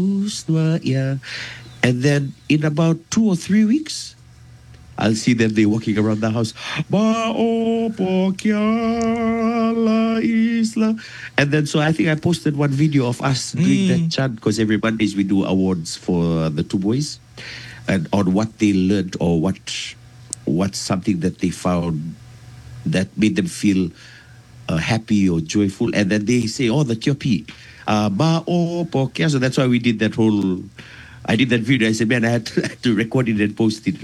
Yeah. And then in about 2 or 3 weeks, I'll see them they walking around the house. Bao Pokia La Isla. And then so I think I posted one video of us doing that chant because every Mondays we do awards for the two boys and on what they learned or what's something that they found that made them feel happy or joyful. And then they say, oh, the Tiopi. Bao Pokia. So that's why we did that whole. I did that video. I said, man, I had to record it and post it.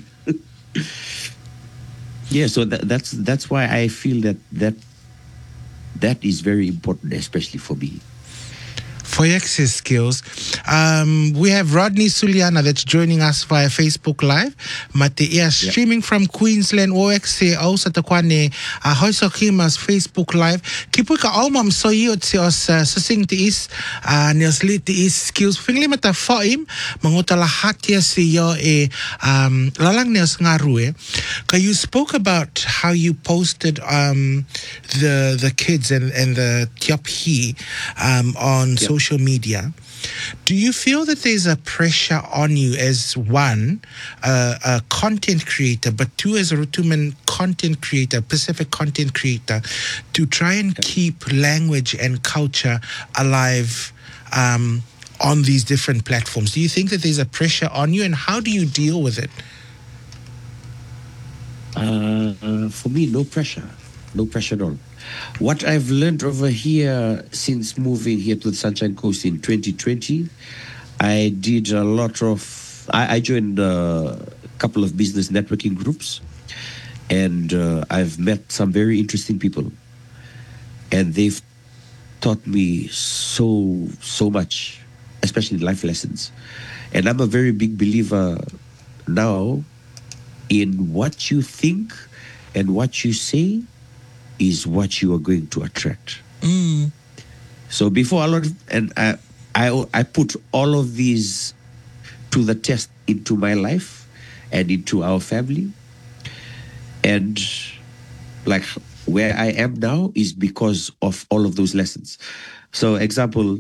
Yeah, so that's why I feel that is very important, especially for me. For your access skills, we have Rodney Suliana that's joining us via Facebook Live. Mate streaming from Queensland. OXC also takwane Hoisokima's Facebook Live. Kipuka almam so yun si os susing tiis nios lit tiis skills. Fingli mata foim mangutala hatia si yo lalang nios ngarue. You spoke about how you posted the kids and the tiophi on social media. Do you feel that there's a pressure on you as one, a content creator, but two, as a Rutuman content creator, Pacific content creator, to try and keep language and culture alive on these different platforms? Do you think that there's a pressure on you, and how do you deal with it? For me, no pressure. No pressure at all. What I've learned over here since moving here to the Sunshine Coast in 2020, I did a lot of, I joined a couple of business networking groups, and I've met some very interesting people, and they've taught me so much, especially life lessons. And I'm a very big believer now in what you think and what you say is what you are going to attract. So before a lot of, and I put all of these to the test into my life and into our family. And like where I am now is because of all of those lessons. So example,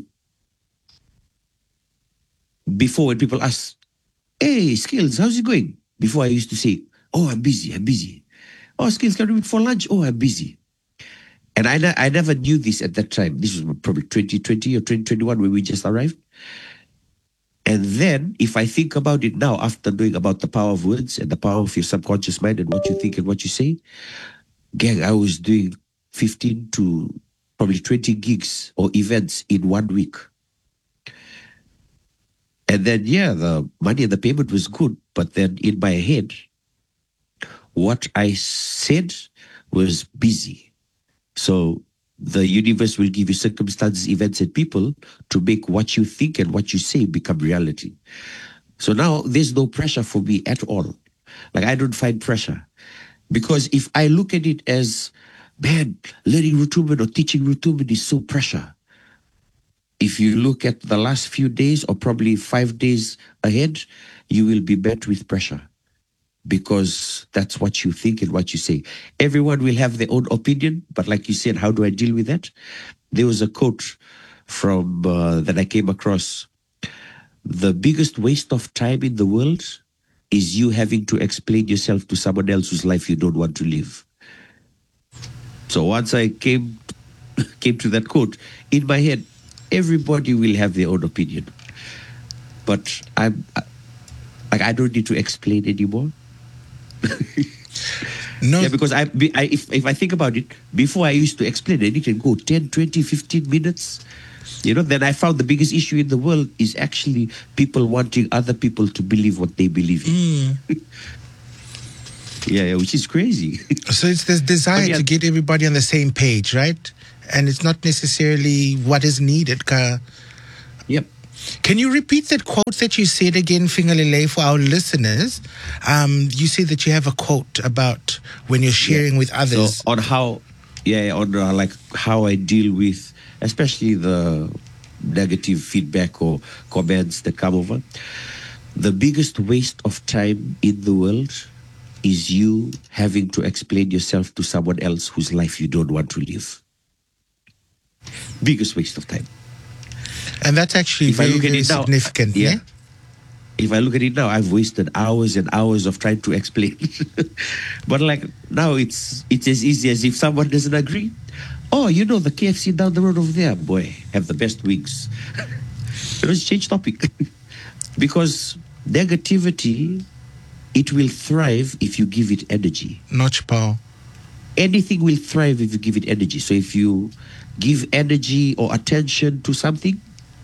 before when people ask, hey, Skills, how's it going? Before I used to say, oh, I'm busy. Oh, Skills, can we meet for lunch? Oh, I'm busy. And I never knew this at that time. This was probably 2020 or 2021 when we just arrived. And then if I think about it now, after knowing about the power of words and the power of your subconscious mind and what you think and what you say, gang, I was doing 15 to probably 20 gigs or events in 1 week. And then, the money and the payment was good. But then in my head, what I said was busy. So the universe will give you circumstances, events, and people to make what you think and what you say become reality. So now there's no pressure for me at all. Like I don't find pressure. Because if I look at it as, man, learning Rutuman or teaching Rutuman is so pressure. If you look at the last few days or probably 5 days ahead, you will be met with pressure. Because that's what you think and what you say. Everyone will have their own opinion, but like you said, how do I deal with that? There was a quote from that I came across. The biggest waste of time in the world is you having to explain yourself to someone else whose life you don't want to live. So once I came to that quote, in my head, everybody will have their own opinion. But I don't need to explain anymore. No. Yeah, because if I think about it, before I used to explain it, it can go 10, 20, 15 minutes. Then I found the biggest issue in the world is actually people wanting other people to believe what they believe in. Yeah, which is crazy. So it's this desire to get everybody on the same page, right? And it's not necessarily what is needed. Yep. Can you repeat that quote that you said again, Fingalile, for our listeners? You said that you have a quote about when you're sharing with others. So on how, like how I deal with, especially the negative feedback or comments that come over. The biggest waste of time in the world is you having to explain yourself to someone else whose life you don't want to live. Biggest waste of time. And that's actually If I very, look at very it now, significant. yeah. Ne? If I look at it now, I've wasted hours and hours of trying to explain. But like now, it's as easy as if someone doesn't agree. Oh, the KFC down the road over there, boy, have the best wings. Let's change topic. Because negativity, it will thrive if you give it energy. Notch power. Anything will thrive if you give it energy. So if you give energy or attention to something,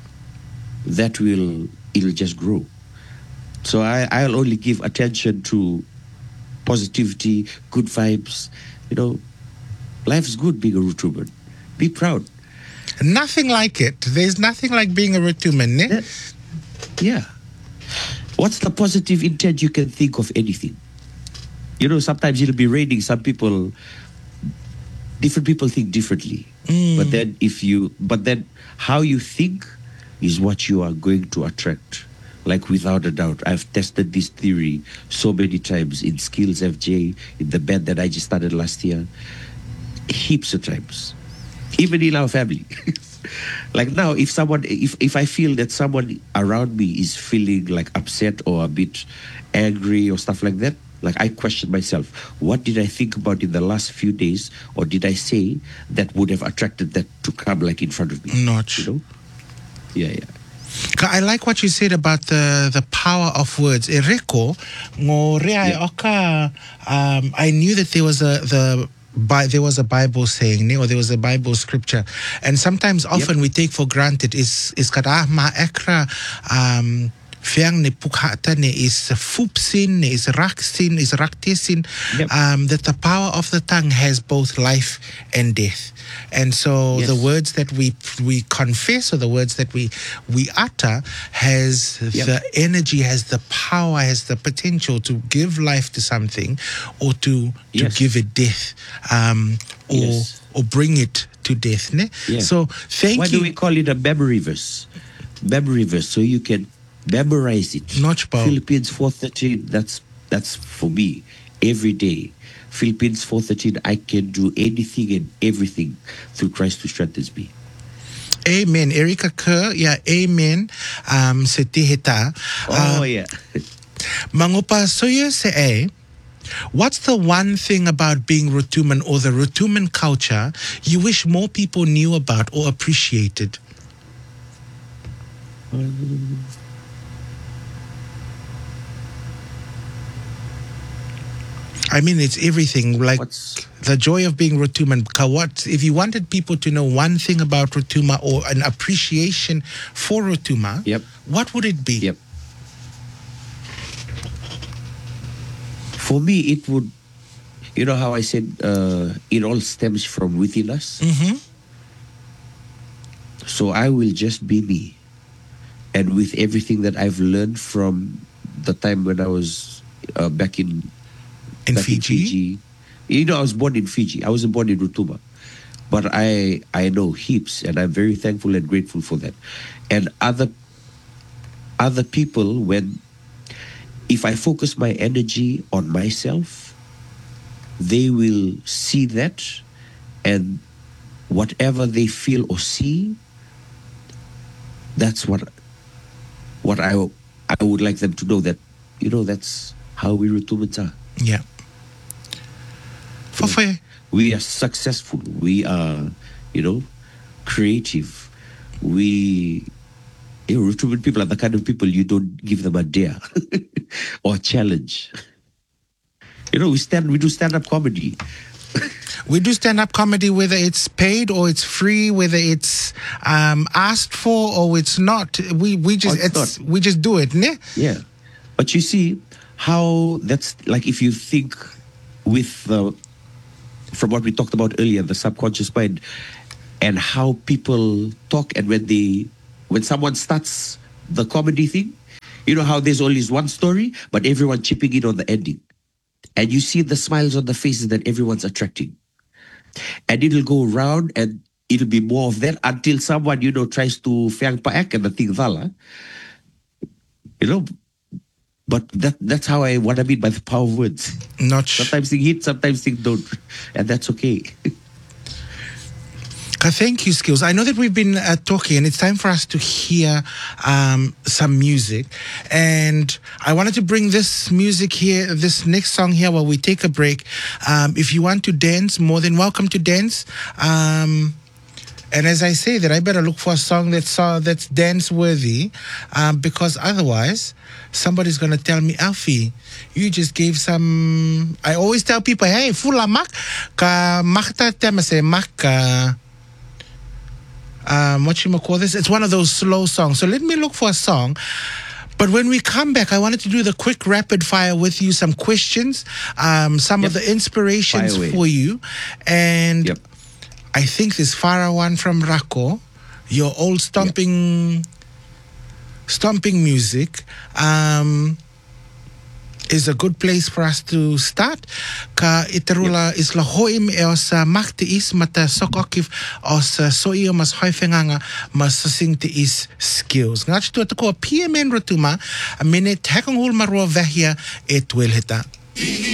it'll just grow. So I'll only give attention to positivity, good vibes. Life's good being a Rutuman. Be proud. Nothing like it. There's nothing like being a Rutuman, ne? Yeah. What's the positive intent you can think of anything? Sometimes it'll be raining. Different people think differently. But then how you think is what you are going to attract. Like without a doubt, I've tested this theory so many times in Skills FJ, in the band that I just started last year, heaps of times, even in our family. Like now, if I feel that someone around me is feeling like upset or a bit angry or stuff like that, like I question myself, what did I think about in the last few days, or did I say that would have attracted that to come like in front of me? Notch. Yeah. I like what you said about the power of words. Ereko, I knew that there was a Bible saying, or there was a Bible scripture, and sometimes often we take for granted is ma ekra Fiang ne pukhata ne is fupsin, ne is raksin, is raktesin, that the power of the tongue has both life and death. And so the words that we confess, or the words that we utter, has the energy, has the power, has the potential to give life to something, or to give it death, or bring it to death. Ne? So thank you. Why do we call it a memory verse? Memory verse, so you can memorize it. Philippians 4:13. That's for me every day. Philippians 4:13. I can do anything and everything through Christ who strengthens me. Amen. Erika Kerr, amen. Setihita. Mangopa soya se. What's the one thing about being Rutuman, or the Rutuman culture, you wish more people knew about or appreciated? I mean, it's everything. Like the joy of being Rutuman. What if you wanted people to know one thing about Rutuma, or an appreciation for Rutuma? What would it be? For me, it would. You know how I said it all stems from within us. Mm-hmm. So I will just be me, and with everything that I've learned from the time when I was back in Fiji. I was born in Fiji. I wasn't born in Rutuma. But I know heaps, and I'm very thankful and grateful for that. And other people, if I focus my energy on myself, they will see that, and whatever they feel or see, that's what I would like them to know, that, that's how we Rutumans are. Yeah. We are successful. We are, creative. Rutuman people are the kind of people you don't give them a dare or a challenge. We do stand-up comedy. We do stand-up comedy, whether it's paid or it's free, whether it's asked for or it's not. We just do it, ne? Yeah. But you see how that's like, if you think from what we talked about earlier, the subconscious mind, and how people talk, and when someone starts the comedy thing, how there's always one story, but everyone chipping in on the ending. And you see the smiles on the faces that everyone's attracting. And it'll go around, and it'll be more of that until someone, tries to fiang paek and the thing vala. But that's how what I mean by the power of words. Sometimes they hit, sometimes they don't. And that's okay. Thank you, Skills. I know that we've been talking, and it's time for us to hear some music. And I wanted to bring this music here, this next song here, while we take a break. If you want to dance, more than welcome to dance. And as I say that, I better look for a song that's dance-worthy, because otherwise, somebody's going to tell me, Alfie, you just gave some... I always tell people, hey, fula mak, ka makta temase mak, what you call this? It's one of those slow songs. So let me look for a song. But when we come back, I wanted to do the quick rapid fire with you, some questions, some of the inspirations for you. And I think this Farah one from Rako, your old stomping music, is a good place for us to start. Ka itarula is la hoim e os makte is mata sokokif os soio mas hoifenganga mas sing te is skills. Ngach tu atako a PMN rotuma a minute hakang hul marua vahia e tuelheta.